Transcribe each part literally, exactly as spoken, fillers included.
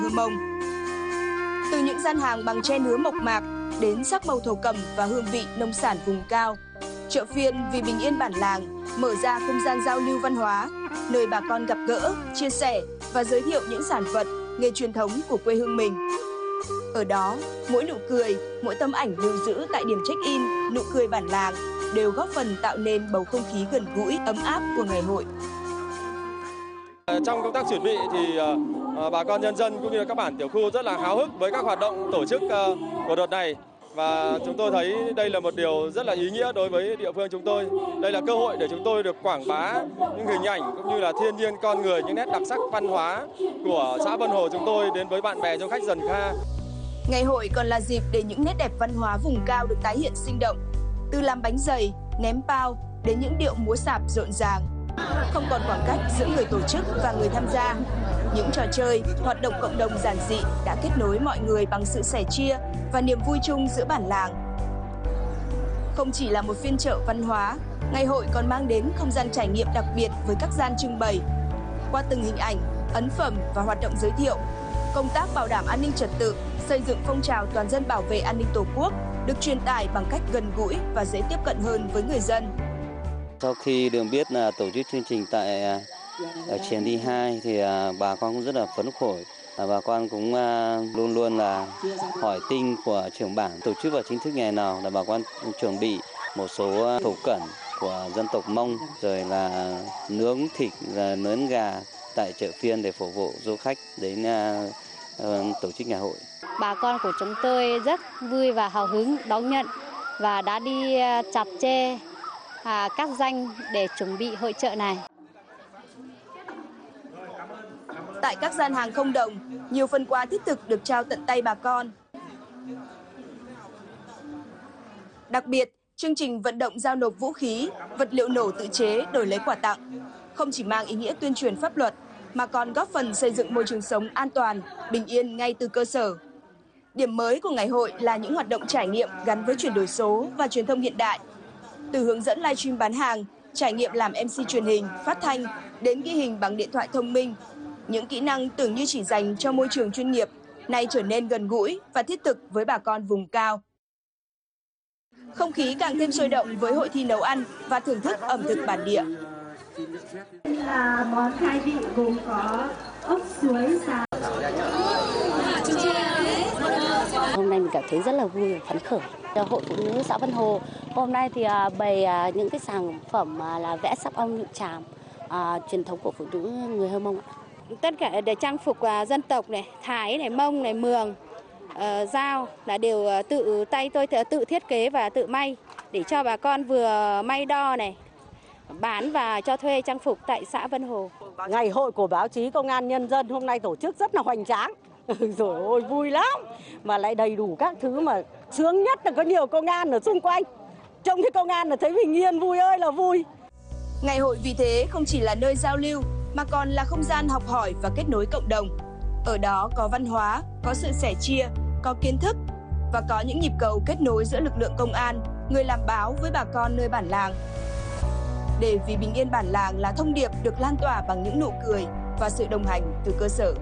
Hơ Mông. Từ những gian hàng bằng tre nứa mộc mạc đến sắc màu thổ cẩm và hương vị nông sản vùng cao, chợ phiên Vì Bình Yên Bản Làng mở ra không gian giao lưu văn hóa, nơi bà con gặp gỡ, chia sẻ và giới thiệu những sản vật, nghề truyền thống của quê hương mình. Ở đó, mỗi nụ cười, mỗi tấm ảnh lưu giữ tại điểm check-in Nụ Cười Bản Làng đều góp phần tạo nên bầu không khí gần gũi, ấm áp của ngày hội. Trong công tác chuẩn bị thì bà con nhân dân cũng như các bản tiểu khu rất là háo hức với các hoạt động tổ chức của đợt này. Và chúng tôi thấy đây là một điều rất là ý nghĩa đối với địa phương chúng tôi. Đây là cơ hội để chúng tôi được quảng bá những hình ảnh cũng như là thiên nhiên, con người, những nét đặc sắc văn hóa của xã Vân Hồ chúng tôi đến với bạn bè du khách Dần Kha. Ngày hội còn là dịp để những nét đẹp văn hóa vùng cao được tái hiện sinh động. Từ làm bánh dày, ném pao đến những điệu múa sạp rộn ràng. Không còn khoảng cách giữa người tổ chức và người tham gia. Những trò chơi, hoạt động cộng đồng giản dị đã kết nối mọi người bằng sự sẻ chia và niềm vui chung giữa bản làng. Không chỉ là một phiên chợ văn hóa, ngày hội còn mang đến không gian trải nghiệm đặc biệt với các gian trưng bày. Qua từng hình ảnh, ấn phẩm và hoạt động giới thiệu, công tác bảo đảm an ninh trật tự, xây dựng phong trào toàn dân bảo vệ an ninh Tổ quốc được truyền tải bằng cách gần gũi và dễ tiếp cận hơn với người dân. Sau khi được biết là tổ chức chương trình tại ở Triển đi hai thì bà con cũng rất là phấn khởi. Bà con cũng luôn luôn là hỏi tin của trưởng bản tổ chức vào chính thức ngày nào là bà con chuẩn bị một số thổ cẩm của dân tộc Mông, rồi là nướng thịt, là nướng gà tại chợ phiên để phục vụ du khách đến tổ chức ngày hội. Bà con của chúng tôi rất vui và hào hứng đón nhận và đã đi chặt tre À, các danh để chuẩn bị hội chợ này. Tại các gian hàng không đồng, nhiều phần quà thiết thực được trao tận tay bà con. Đặc biệt, chương trình vận động giao nộp vũ khí, vật liệu nổ tự chế đổi lấy quà tặng không chỉ mang ý nghĩa tuyên truyền pháp luật mà còn góp phần xây dựng môi trường sống an toàn, bình yên ngay từ cơ sở. Điểm mới của ngày hội là những hoạt động trải nghiệm gắn với chuyển đổi số và truyền thông hiện đại. Từ hướng dẫn livestream bán hàng, trải nghiệm làm em xê truyền hình, phát thanh, đến ghi hình bằng điện thoại thông minh. Những kỹ năng tưởng như chỉ dành cho môi trường chuyên nghiệp, nay trở nên gần gũi và thiết thực với bà con vùng cao. Không khí càng thêm sôi động với hội thi nấu ăn và thưởng thức ẩm thực bản địa. Là món khai vị gồm có ốc suối xào. Hôm nay mình cảm thấy rất là vui và phấn khởi. Hội Phụ Nữ xã Vân Hồ hôm nay thì bày những cái sản phẩm là vẽ sắp ong nhuộm tràm à, truyền thống của phụ nữ người Hơ Mông. Tất cả để trang phục dân tộc này, Thái này, Mông này, Mường, uh, Dao là đều tự tay tôi tự thiết kế và tự may để cho bà con vừa may đo này, bán và cho thuê trang phục tại xã Vân Hồ. Ngày hội của báo chí Công an Nhân dân hôm nay tổ chức rất là hoành tráng. Rồi ôi vui lắm, mà lại đầy đủ các thứ, mà sướng nhất là có nhiều công an ở xung quanh. Trông thấy công an là thấy bình yên, vui ơi là vui. Ngày hội vì thế không chỉ là nơi giao lưu mà còn là không gian học hỏi và kết nối cộng đồng. Ở đó có văn hóa, có sự sẻ chia, có kiến thức và có những nhịp cầu kết nối giữa lực lượng công an, người làm báo với bà con nơi bản làng. Để Vì Bình Yên Bản Làng là thông điệp được lan tỏa bằng những nụ cười và sự đồng hành từ cơ sở.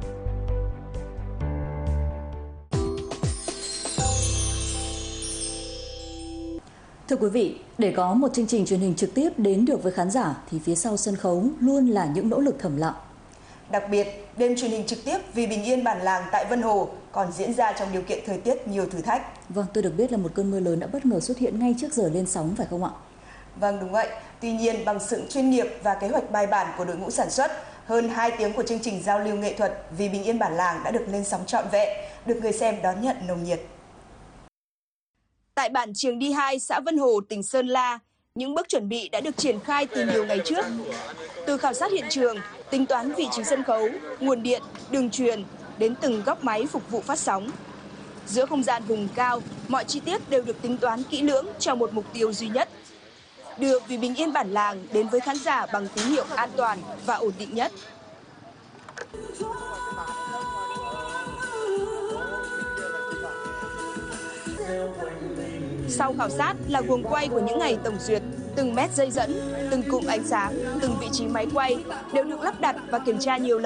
Thưa quý vị, để có một chương trình truyền hình trực tiếp đến được với khán giả thì phía sau sân khấu luôn là những nỗ lực thầm lặng. Đặc biệt, đêm truyền hình trực tiếp Vì Bình Yên Bản Làng tại Vân Hồ còn diễn ra trong điều kiện thời tiết nhiều thử thách. Vâng, tôi được biết là một cơn mưa lớn đã bất ngờ xuất hiện ngay trước giờ lên sóng phải không ạ? Vâng, đúng vậy. Tuy nhiên, bằng sự chuyên nghiệp và kế hoạch bài bản của đội ngũ sản xuất, hơn hai tiếng của chương trình giao lưu nghệ thuật Vì Bình Yên Bản Làng đã được lên sóng trọn vẹn, được người xem đón nhận nồng nhiệt. Tại bản Triềng Đi hai, xã Vân Hồ, tỉnh Sơn La, những bước chuẩn bị đã được triển khai từ nhiều ngày trước. Từ khảo sát hiện trường, tính toán vị trí sân khấu, nguồn điện, đường truyền, đến từng góc máy phục vụ phát sóng. Giữa không gian vùng cao, mọi chi tiết đều được tính toán kỹ lưỡng cho một mục tiêu duy nhất: đưa Vì Bình Yên Bản Làng đến với khán giả bằng tín hiệu an toàn và ổn định nhất. Sau khảo sát là guồng quay của những ngày tổng duyệt, từng mét dây dẫn, từng cụm ánh sáng, từng vị trí máy quay đều được lắp đặt và kiểm tra nhiều lần.